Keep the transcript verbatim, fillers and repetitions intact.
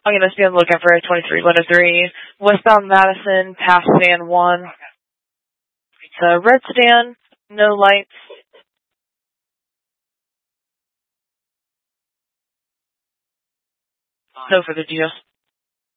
I'm going to be on the lookout for a twenty-three one oh three. Westbound Madison, past stand one. It's a red sedan, no lights. No further details.